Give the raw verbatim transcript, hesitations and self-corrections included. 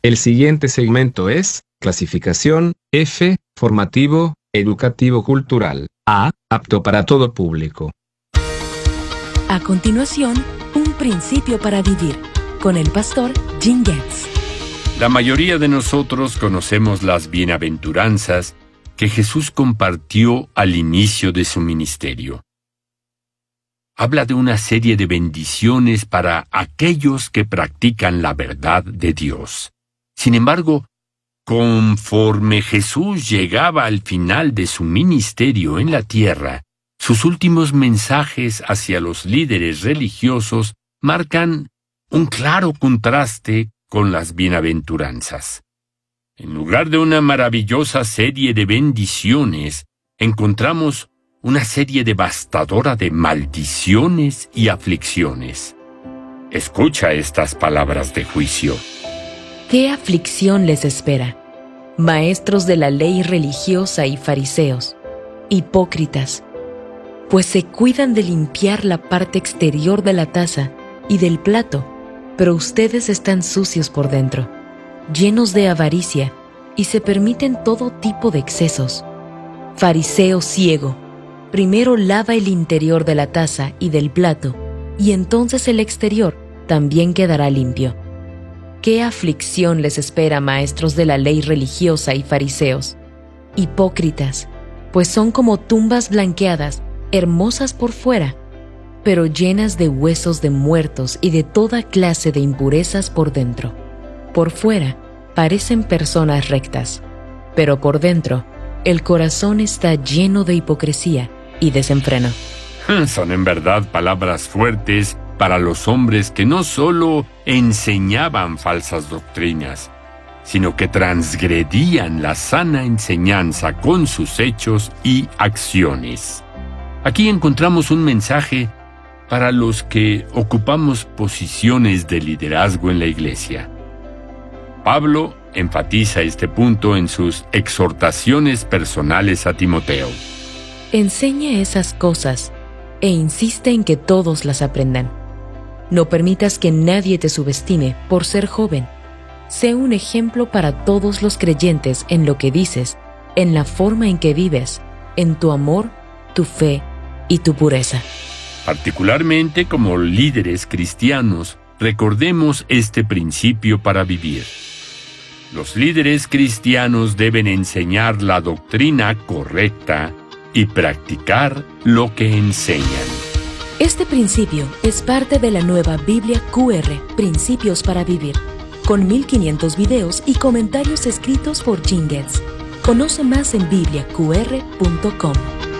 El siguiente segmento es clasificación F, formativo, educativo cultural. A, apto para todo público. A continuación, un principio para vivir, con el pastor Jim Getz. La mayoría de nosotros conocemos las bienaventuranzas que Jesús compartió al inicio de su ministerio. Habla de una serie de bendiciones para aquellos que practican la verdad de Dios. Sin embargo, conforme Jesús llegaba al final de su ministerio en la tierra, sus últimos mensajes hacia los líderes religiosos marcan un claro contraste con las bienaventuranzas. En lugar de una maravillosa serie de bendiciones, encontramos una serie devastadora de maldiciones y aflicciones. Escucha estas palabras de juicio. ¿Qué aflicción les espera? Maestros de la ley religiosa y fariseos, hipócritas, pues se cuidan de limpiar la parte exterior de la taza y del plato, pero ustedes están sucios por dentro, llenos de avaricia, y se permiten todo tipo de excesos. Fariseo ciego, primero lava el interior de la taza y del plato, y entonces el exterior también quedará limpio. ¿Qué aflicción les espera, maestros de la ley religiosa y fariseos? Hipócritas, pues son como tumbas blanqueadas, hermosas por fuera, pero llenas de huesos de muertos y de toda clase de impurezas por dentro. Por fuera parecen personas rectas, pero por dentro el corazón está lleno de hipocresía y desenfreno. Son en verdad palabras fuertes para los hombres que no solo enseñaban falsas doctrinas, sino que transgredían la sana enseñanza con sus hechos y acciones. Aquí encontramos un mensaje para los que ocupamos posiciones de liderazgo en la iglesia. Pablo enfatiza este punto en sus exhortaciones personales a Timoteo. Enseña esas cosas e insiste en que todos las aprendan. No permitas que nadie te subestime por ser joven. Sé un ejemplo para todos los creyentes en lo que dices, en la forma en que vives, en tu amor, tu fe y tu pureza. Particularmente como líderes cristianos, recordemos este principio para vivir. Los líderes cristianos deben enseñar la doctrina correcta y practicar lo que enseñan. Este principio es parte de la nueva Biblia Q R, Principios para Vivir, con mil quinientos videos y comentarios escritos por Jim Getz. Conoce más en biblia q r punto com.